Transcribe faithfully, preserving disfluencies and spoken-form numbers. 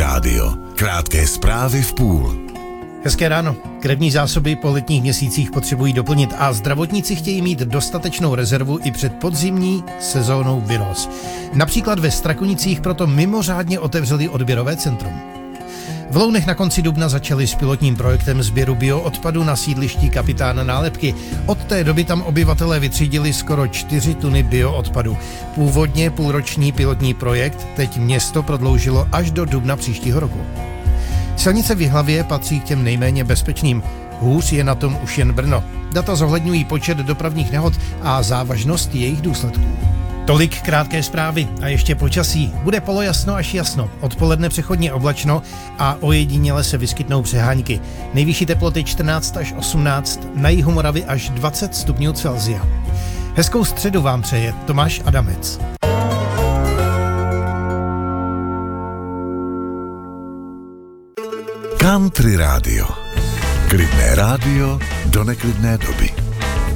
rádio. Krátké zprávy v půl. Hezké ráno. Krevní zásoby po letních měsících potřebují doplnit a zdravotníci chtějí mít dostatečnou rezervu i před podzimní sezónou viróz. Například ve Strakonicích proto mimořádně otevřeli odběrové centrum. V Lounech na konci dubna začali s pilotním projektem sběru bioodpadu na sídlišti Kapitána Nálepky. Od té doby tam obyvatelé vytřídili skoro čtyři tuny bioodpadu. Původně půlroční pilotní projekt teď město prodloužilo až do dubna příštího roku. Silnice v Jihlavě patří k těm nejméně bezpečným. Hůř je na tom už jen Brno. Data zohledňují počet dopravních nehod a závažnost jejich důsledků. Tolik krátké zprávy a ještě počasí. Bude polojasno až jasno, odpoledne přechodně oblačno a ojediněle se vyskytnou přehánky. Nejvyšší teploty čtrnáct až osmnáct, na jihu Moravy až dvacet stupňů Celsia. Hezkou středu vám přeje Tomáš Adamec. Country rádio. Klidné rádio do neklidné doby.